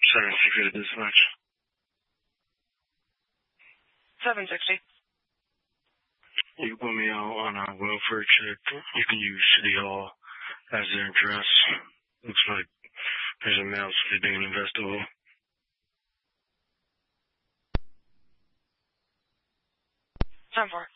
760 to dispatch. 760. You can put me out on a welfare check. You can use City Hall as their address. Looks like there's a mail sleeping in the vestibule. 10-4.